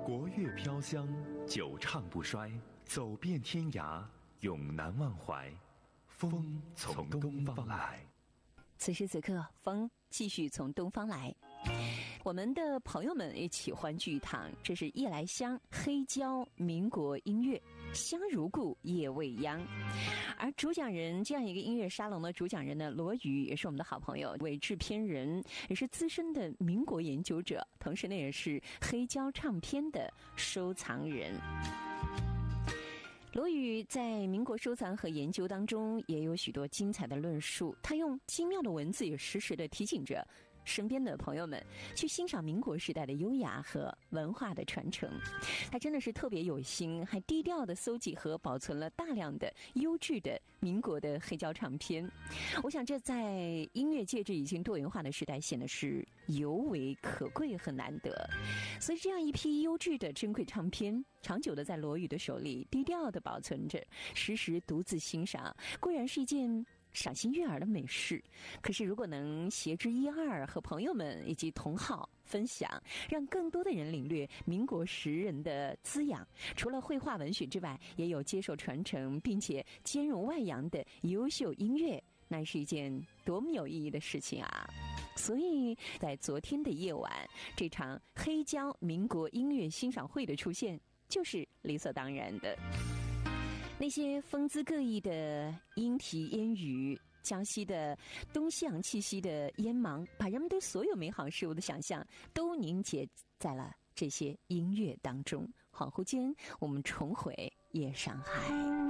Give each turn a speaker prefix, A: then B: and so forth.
A: 国乐飘香，久唱不衰，走遍天涯，永难忘怀。风从东方来。
B: 此时此刻，风继续从东方来。我们的朋友们一起欢聚一堂，这是夜来香黑胶民国音乐，香如故，夜未央。而主讲人这样一个音乐沙龙的主讲人呢，罗宇也是我们的好朋友，为制片人，也是资深的民国研究者，同时呢也是黑胶唱片的收藏人。罗宇在民国收藏和研究当中也有许多精彩的论述，他用精妙的文字也时时地提醒着身边的朋友们去欣赏民国时代的优雅和文化的传承。他真的是特别有心，还低调地搜集和保存了大量的优质的民国的黑胶唱片。我想这在音乐界这已经多元化的时代显得是尤为可贵和难得。所以这样一批优质的珍贵唱片长久地在罗宇的手里低调地保存着，时时独自欣赏，固然是一件赏心悦耳的美事，可是如果能挟之一二，和朋友们以及同好分享，让更多的人领略民国时人的滋养，除了绘画文学之外，也有接受传承并且兼容外扬的优秀音乐，那是一件多么有意义的事情啊！所以在昨天的夜晚，这场黑胶民国音乐欣赏会的出现就是理所当然的。那些风姿各异的莺啼烟语，江西的东西洋气息的烟芒，把人们对所有美好事物的想象都凝结在了这些音乐当中。恍惚间，我们重回夜上海。